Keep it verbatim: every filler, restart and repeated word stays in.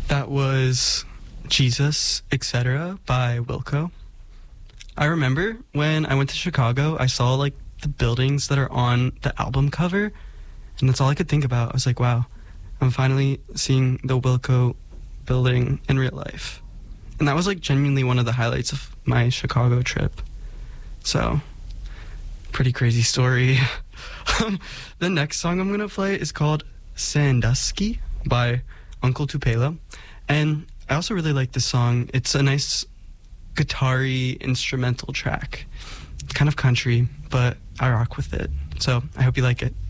That was Jesus, et cetera by Wilco. I remember when I went to Chicago, I saw like the buildings that are on the album cover, and that's all I could think about. I was like, wow, I'm finally seeing the Wilco building in real life. And that was like genuinely one of the highlights of my Chicago trip. So, pretty crazy story. The next song I'm going to play is called Sandusky by Uncle Tupelo. And I also really like this song. It's a nice guitar-y instrumental track. It's kind of country, but I rock with it. So I hope you like it.